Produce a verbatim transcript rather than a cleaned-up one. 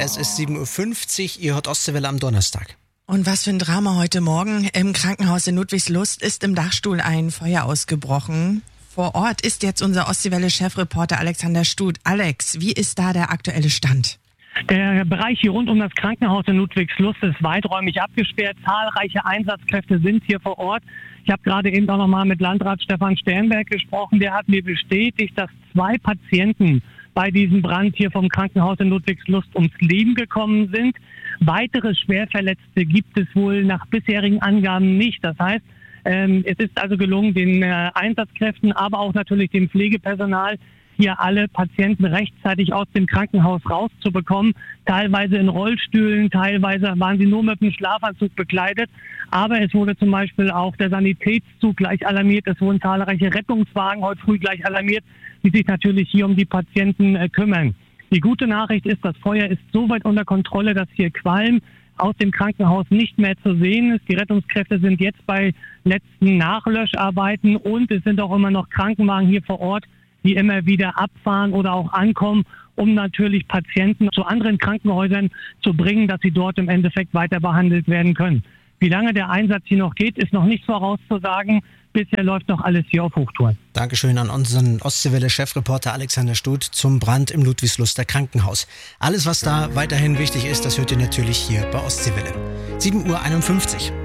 Es ist sieben Uhr fünfzig, ihr hört Ostseewelle am Donnerstag. Und was für ein Drama heute Morgen. Im Krankenhaus in Ludwigslust ist im Dachstuhl ein Feuer ausgebrochen. Vor Ort ist jetzt unser Ostseewelle-Chefreporter Alexander Stut. Alex, wie ist da der aktuelle Stand? Der Bereich hier rund um das Krankenhaus in Ludwigslust ist weiträumig abgesperrt. Zahlreiche Einsatzkräfte sind hier vor Ort. Ich habe gerade eben auch nochmal mit Landrat Stefan Sternberg gesprochen. Der hat mir bestätigt, dass zwei Patienten bei diesem Brand hier vom Krankenhaus in Ludwigslust ums Leben gekommen sind. Weitere Schwerverletzte gibt es wohl nach bisherigen Angaben nicht. Das heißt, ähm, es ist also gelungen, den äh, Einsatzkräften, aber auch natürlich dem Pflegepersonal, hier alle Patienten rechtzeitig aus dem Krankenhaus rauszubekommen. Teilweise in Rollstühlen, teilweise waren sie nur mit dem Schlafanzug bekleidet. Aber es wurde zum Beispiel auch der Sanitätszug gleich alarmiert. Es wurden zahlreiche Rettungswagen heute früh gleich alarmiert, die sich natürlich hier um die Patienten äh, kümmern. Die gute Nachricht ist, das Feuer ist so weit unter Kontrolle, dass hier Qualm aus dem Krankenhaus nicht mehr zu sehen ist. Die Rettungskräfte sind jetzt bei letzten Nachlöscharbeiten und es sind auch immer noch Krankenwagen hier vor Ort, die immer wieder abfahren oder auch ankommen, um natürlich Patienten zu anderen Krankenhäusern zu bringen, dass sie dort im Endeffekt weiter behandelt werden können. Wie lange der Einsatz hier noch geht, ist noch nicht vorauszusagen. Bisher läuft noch alles hier auf Hochtouren. Dankeschön an unseren Ostseewelle-Chefreporter Alexander Stut zum Brand im Ludwigsluster Krankenhaus. Alles, was da weiterhin wichtig ist, das hört ihr natürlich hier bei Ostseewelle. sieben Uhr einundfünfzig.